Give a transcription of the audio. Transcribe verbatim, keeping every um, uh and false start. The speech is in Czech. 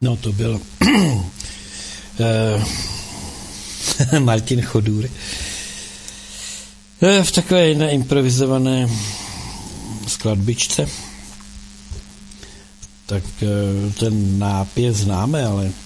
No to byl Martin Chodůr v takové jedné improvizované skladbičce. Tak ten nápěv známe, ale